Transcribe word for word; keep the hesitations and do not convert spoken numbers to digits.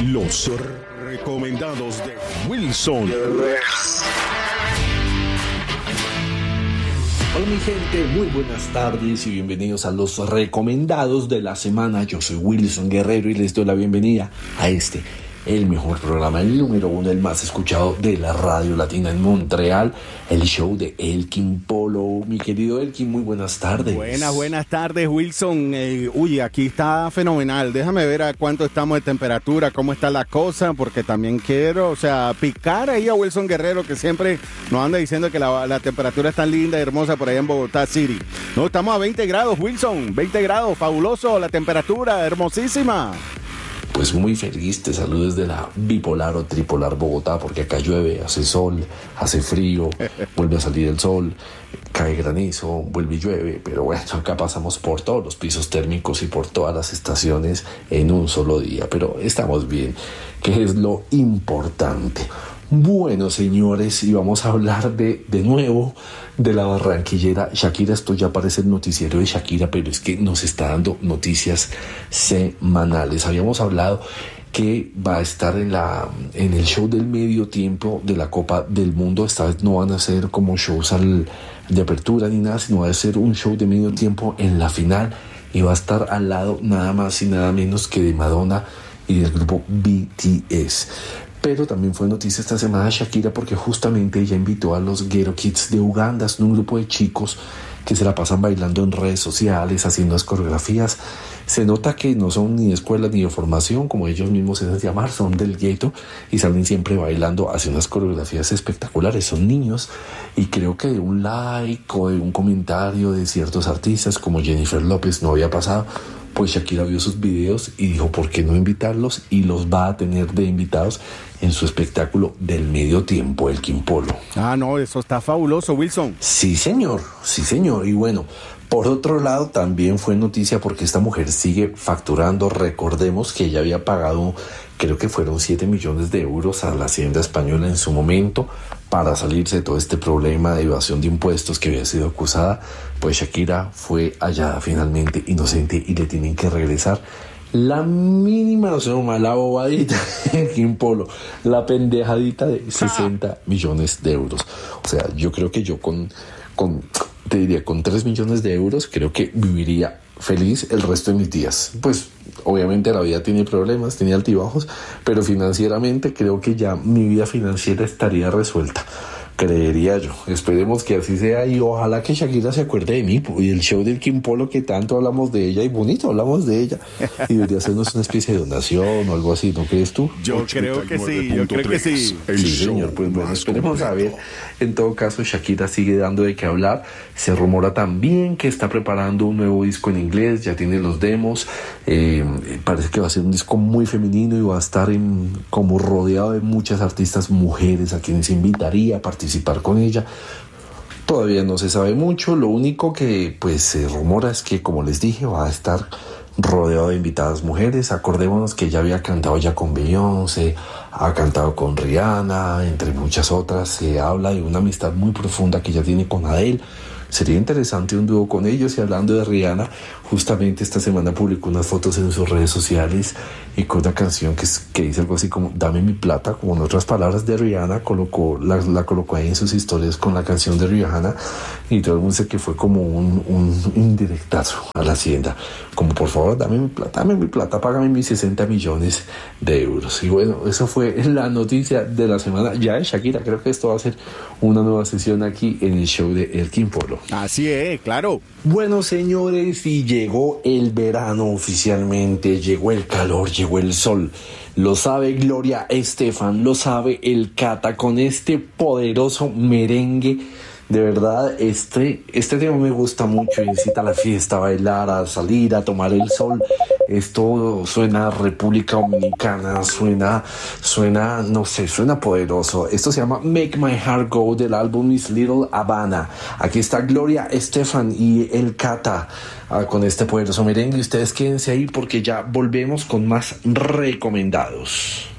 Los recomendados de Wilson. Hola mi gente, muy buenas tardes y bienvenidos a los recomendados de la semana. Yo soy Wilson Guerrero y les doy la bienvenida a este, el mejor programa, el número uno, el más escuchado de la radio latina en Montreal, el show de Elkin Polo. Mi querido Elkin, muy buenas tardes. Buenas, buenas tardes, Wilson. Eh, uy, aquí está fenomenal. Déjame ver a cuánto estamos de temperatura, cómo está la cosa, porque también quiero, o sea, picar ahí a Wilson Guerrero, que siempre nos anda diciendo que la, la temperatura es tan linda y hermosa por allá en Bogotá City. No, estamos a veinte grados, Wilson, veinte grados, fabuloso, la temperatura, hermosísima. Pues muy feliz, te saludo desde la bipolar o tripolar Bogotá, porque acá llueve, hace sol, hace frío, vuelve a salir el sol, cae granizo, vuelve y llueve, pero bueno, acá pasamos por todos los pisos térmicos y por todas las estaciones en un solo día, pero estamos bien, que es lo importante. Bueno, señores, y vamos a hablar de, de nuevo de la barranquillera Shakira. Esto ya parece el noticiero de Shakira, pero es que nos está dando noticias semanales. Habíamos hablado que va a estar en la en el show del medio tiempo de la Copa del Mundo. Esta vez no van a ser como shows al, de apertura ni nada, sino va a ser un show de medio tiempo en la final, y va a estar al lado nada más y nada menos que de Madonna y del grupo B T S. Pero también fue noticia esta semana Shakira, porque justamente ella invitó a los Ghetto Kids de Uganda, es un grupo de chicos que se la pasan bailando en redes sociales, haciendo las coreografías. Se nota que no son ni de escuela ni de formación, como ellos mismos se hacen llamar, son del gueto y salen siempre bailando, hacen unas coreografías espectaculares. Son niños, y creo que de un like o de un comentario de ciertos artistas como Jennifer López no había pasado. Pues Shakira vio sus videos y dijo, ¿por qué no invitarlos? Y los va a tener de invitados en su espectáculo del medio tiempo, Elkin Polo. Ah, no, eso está fabuloso, Wilson. Sí, señor, sí, señor. Y bueno, por otro lado, también fue noticia porque esta mujer sigue facturando. Recordemos que ella había pagado, creo que fueron siete millones de euros a la Hacienda Española en su momento para salirse de todo este problema de evasión de impuestos que había sido acusada. Pues Shakira fue hallada finalmente inocente y le tienen que regresar la mínima, no sé, la bobadita, Elkin Polo, la pendejadita de sesenta millones de euros. O sea, yo creo que yo con, con, te diría, con tres millones de euros, creo que viviría feliz el resto de mis días. Pues obviamente la vida tiene problemas, tiene altibajos, pero financieramente creo que ya mi vida financiera estaría resuelta, creería yo. Esperemos que así sea, y ojalá que Shakira se acuerde de mí y el show del Elkin Polo, que tanto hablamos de ella y bonito hablamos de ella, y debería hacernos una especie de donación o algo así, ¿no crees tú? Yo creo que sí, yo creo que sí. Sí, señor, pues bueno, esperemos a ver. En todo caso, Shakira sigue dando de qué hablar. Se rumora también que está preparando un nuevo disco en inglés, ya tiene los demos. Eh, parece que va a ser un disco muy femenino y va a estar en, como rodeado de muchas artistas mujeres a quienes invitaría a participar con ella. Todavía no se sabe mucho. Lo único que pues se rumora es que, como les dije, va a estar rodeado de invitadas mujeres. Acordémonos que ya había cantado ya con Beyoncé, ha cantado con Rihanna, entre muchas otras. Se habla de una amistad muy profunda que ya tiene con Adele. Sería interesante un dúo con ellos. Y hablando de Rihanna, justamente esta semana publicó unas fotos en sus redes sociales y con una canción que, es, que dice algo así como "Dame mi plata", como en otras palabras de Rihanna. Colocó, la, la colocó ahí en sus historias con la canción de Rihanna, y todo el mundo dice que fue como un, un indirectazo a la Hacienda, como por favor dame mi plata, dame mi plata, págame mis sesenta millones de euros. Y bueno, eso fue la noticia de la semana ya de Shakira. Creo que esto va a ser una nueva sesión aquí en el show de Elkin Polo. Así es, claro. Bueno, señores, y llegó el verano oficialmente, llegó el calor, llegó el sol. Lo sabe Gloria Estefan, lo sabe el Cata, con este poderoso merengue. De verdad, este, este tema me gusta mucho, incita a la fiesta, a bailar, a salir, a tomar el sol. Esto suena a República Dominicana, suena, suena, no sé, suena poderoso. Esto se llama Make My Heart Go, del álbum Miss Little Havana. Aquí está Gloria Estefan y el Cata ah, con este poderoso merengue. Ustedes quédense ahí porque ya volvemos con más recomendados.